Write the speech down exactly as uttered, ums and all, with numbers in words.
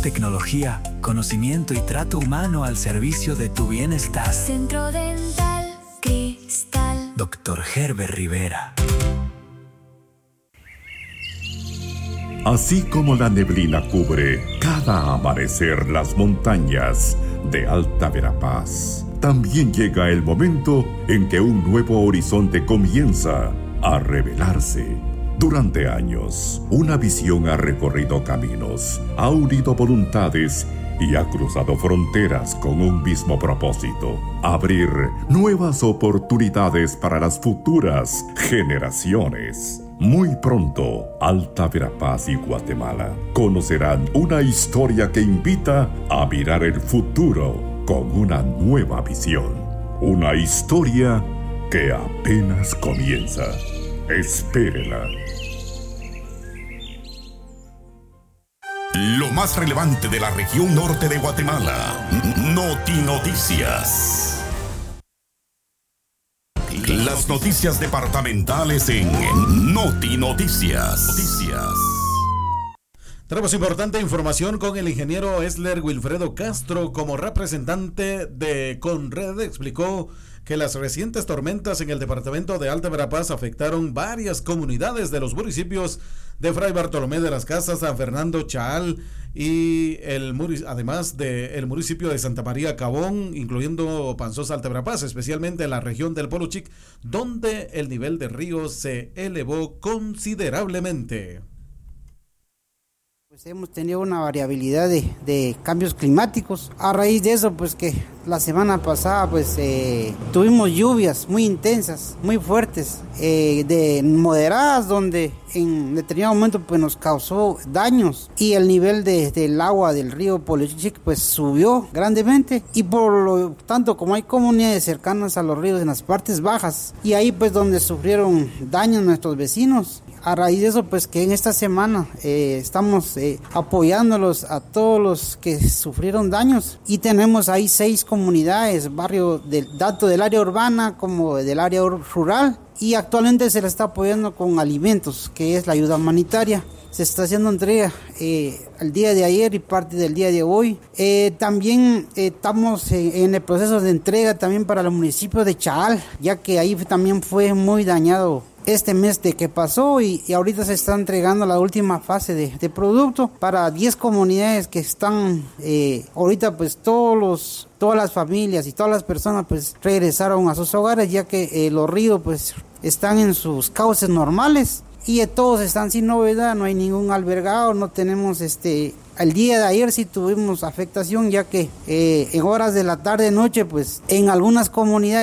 tecnología, conocimiento y trato humano al servicio de tu bienestar. Centro Dental Cristal. Doctor Herbert Rivera. Así como la neblina cubre cada amanecer las montañas de Alta Verapaz, también llega el momento en que un nuevo horizonte comienza a revelarse. Durante años, una visión ha recorrido caminos, ha unido voluntades y ha cruzado fronteras con un mismo propósito: abrir nuevas oportunidades para las futuras generaciones. Muy pronto, Alta Verapaz y Guatemala conocerán una historia que invita a mirar el futuro con una nueva visión. Una historia que apenas comienza. Espérela. Lo más relevante de la región norte de Guatemala. Noti Noticias. Las noticias departamentales en Noti Noticias. Noticias. Tenemos importante información con el ingeniero Esler Wilfredo Castro. Como representante de Conred, explicó que las recientes tormentas en el departamento de Alta Verapaz afectaron varias comunidades de los municipios de Fray Bartolomé de las Casas, San Fernando, Chaal y el además del municipio de Santa María Cabón, incluyendo Panzosa, Alta Verapaz, especialmente en la región del Polochic, donde el nivel de río se elevó considerablemente. Pues hemos tenido una variabilidad de, de cambios climáticos. A raíz de eso, pues que la semana pasada pues eh, tuvimos lluvias muy intensas, muy fuertes, eh, de moderadas, donde en determinado momento pues nos causó daños, y el nivel de, del agua del río Polochic pues subió grandemente, y por lo tanto, como hay comunidades cercanas a los ríos en las partes bajas, y ahí pues donde sufrieron daños nuestros vecinos. A raíz de eso, pues que en esta semana eh, estamos eh, apoyándolos a todos los que sufrieron daños, y tenemos ahí seis comunidades, barrio del, tanto del área urbana como del área rural, y actualmente se les está apoyando con alimentos, que es la ayuda humanitaria. Se está haciendo entrega eh, el día de ayer y parte del día de hoy. Eh, también eh, estamos eh, en el proceso de entrega también para el municipio de Chaal, ya que ahí también fue muy dañado este mes de que pasó, y, y ahorita se está entregando la última fase de, de producto para diez comunidades que están eh, ahorita pues todos los todas las familias y todas las personas pues regresaron a sus hogares, ya que eh, los ríos pues están en sus cauces normales, y eh, todos están sin novedad, no hay ningún albergado, no tenemos este el día de ayer sí tuvimos afectación, ya que eh, en horas de la tarde noche pues en algunas comunidades